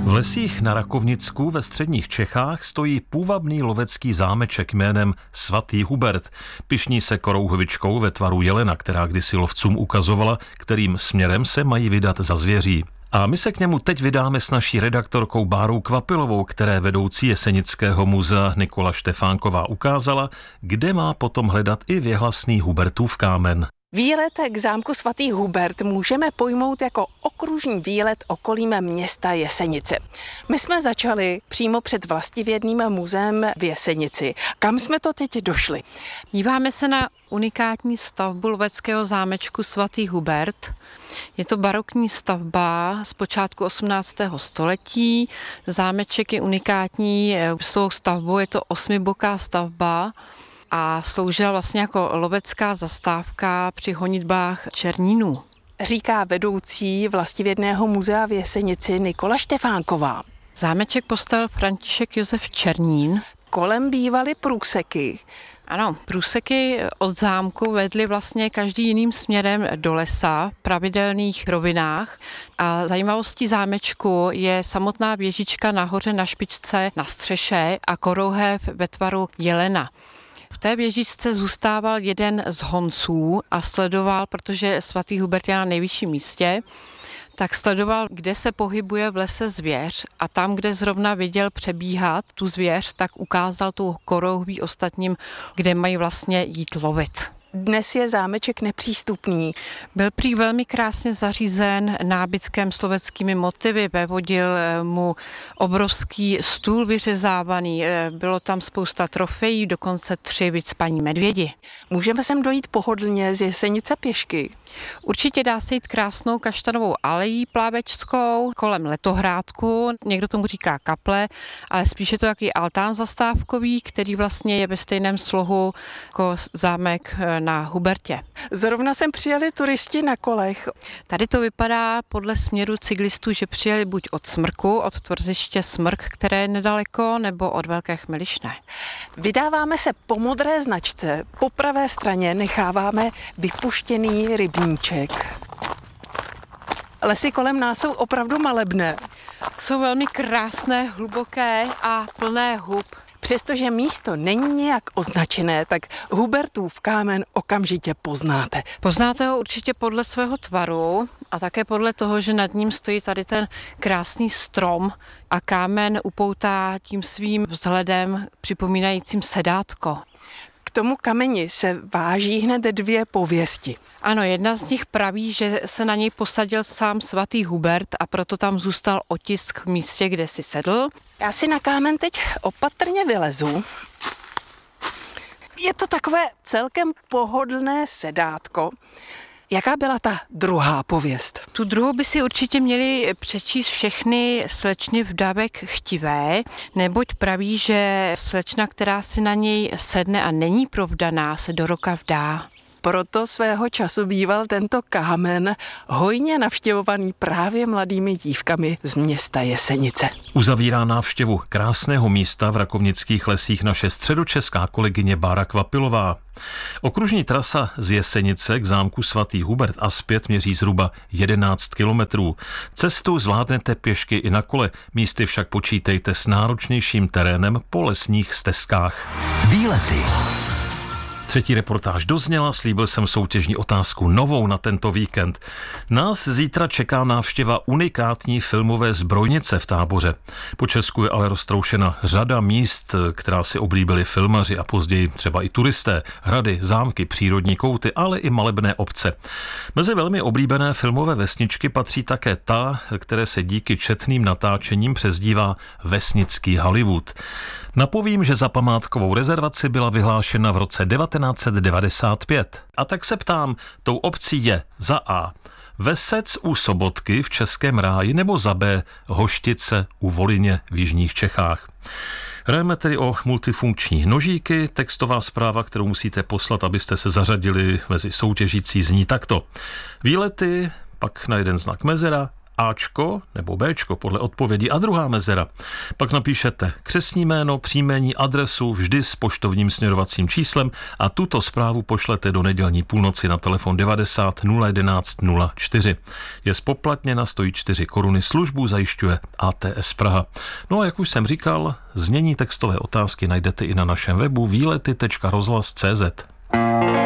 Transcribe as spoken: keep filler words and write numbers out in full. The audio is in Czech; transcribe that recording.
V lesích na Rakovnicku ve středních Čechách stojí půvabný lovecký zámeček jménem Svatý Hubert. Pyšní se korouhvičkou ve tvaru jelena, která kdysi lovcům ukazovala, kterým směrem se mají vydat za zvěří. A my se k němu teď vydáme s naší redaktorkou Bárou Kvapilovou, které vedoucí Jesenického muzea Nikola Štefánková ukázala, kde má potom hledat i věhlasný Hubertův kámen. Výlet k zámku Svatý Hubert můžeme pojmout jako okružní výlet okolím města Jesenice. My jsme začali přímo před Vlastivědným muzeem v Jesenici. Kam jsme to teď došli? Díváme se na unikátní stavbu loveckého zámečku Svatý Hubert. Je to barokní stavba z počátku osmnáctého století. Zámeček je unikátní svou stavbou, je to osmiboká stavba a sloužila vlastně jako lovecká zastávka při honitbách černínů. Říká vedoucí Vlastivědného muzea v Jesenici Nikola Štefánková. Zámeček postavil František Josef Černín. Kolem bývaly průseky. Ano, průseky od zámku vedly vlastně každý jiným směrem do lesa v pravidelných rovinách a zajímavostí zámečku je samotná věžička nahoře na špičce na střeše a korouhev ve tvaru jelena. V té věžičce zůstával jeden z honců a sledoval, protože Svatý Hubert je na nejvyšším místě, tak sledoval, kde se pohybuje v lese zvěř a tam, kde zrovna viděl přebíhat tu zvěř, tak ukázal tu korouhví ostatním, kde mají vlastně jít lovit. Dnes je zámeček nepřístupný. Byl prý velmi krásně zařízen nábytkem s loveckými motivy, vevodil mu obrovský stůl vyřezávaný, bylo tam spousta trofejí, dokonce tři vycpaní medvědi. Můžeme sem dojít pohodlně z Jesenice pěšky? Určitě dá se jít krásnou kaštanovou alejí plávečskou kolem letohrádku, někdo tomu říká kaple, ale spíše je to jaký altán zastávkový, který vlastně je ve stejném slohu jako zámek na Hubertě. Zrovna sem přijeli turisti na kolech. Tady to vypadá podle směru cyklistů, že přijeli buď od Smrku, od tvrziště Smrk, které je nedaleko, nebo od Velké Chmelišné. Vydáváme se po modré značce. Po pravé straně necháváme vypuštěný rybníček. Lesy kolem nás jsou opravdu malebné. Jsou velmi krásné, hluboké a plné hub. Přestože místo není nějak označené, tak Hubertův kámen okamžitě poznáte. Poznáte ho určitě podle svého tvaru a také podle toho, že nad ním stojí tady ten krásný strom a kámen upoutá tím svým vzhledem připomínajícím sedátko. K tomu kameni se váží hned dvě pověsti. Ano, jedna z nich praví, že se na něj posadil sám Svatý Hubert a proto tam zůstal otisk v místě, kde si sedl. Já si na kámen teď opatrně vylezu. Je to takové celkem pohodlné sedátko. Jaká byla ta druhá pověst? Tu druhou by si určitě měli přečíst všechny slečny vdavek chtivé, neboť praví, že slečna, která si na něj sedne a není provdaná, se do roka vdá. Proto svého času býval tento kámen hojně navštěvovaný právě mladými dívkami z města Jesenice. Uzavírá návštěvu krásného místa v rakovnických lesích naše středočeská kolegyně Bára Kvapilová. Okružní trasa z Jesenice k zámku Svatý Hubert a zpět měří zhruba jedenáct kilometrů. Cestu zvládnete pěšky i na kole, místy však počítejte s náročnějším terénem po lesních stezkách. Výlety. Třetí reportáž dozněla, slíbil jsem soutěžní otázku novou na tento víkend. Nás zítra čeká návštěva unikátní filmové zbrojnice v Táboře. Po Česku je ale roztroušena řada míst, která si oblíbili filmaři a později třeba i turisté. Hrady, zámky, přírodní kouty, ale i malebné obce. Mezi velmi oblíbené filmové vesničky patří také ta, které se díky četným natáčením přezdívá vesnický Hollywood. Napovím, že za památkovou rezervaci byla vyhlášena v roce devatenáct set devadesát pět. A tak se ptám, tou obcí je za A. Vesec u Sobotky v Českém Ráji nebo za B. Hoštice u Volině v jižních Čechách. Hrajeme tedy o multifunkční nožíky. Textová zpráva, kterou musíte poslat, abyste se zařadili mezi soutěžící, zní takto. Výlety, pak na jeden znak mezera Ačko nebo Bčko podle odpovědi a druhá mezera. Pak napíšete křestní jméno, příjmení, adresu, vždy s poštovním směrovacím číslem a tuto zprávu pošlete do nedělní půlnoci na telefon devadesát nula jedenáct nula čtyři. Je spoplatněna, stojí čtyři koruny, službu zajišťuje A T S Praha. No a jak už jsem říkal, znění textové otázky najdete i na našem webu výlety tečka rozhlas tečka cé zet.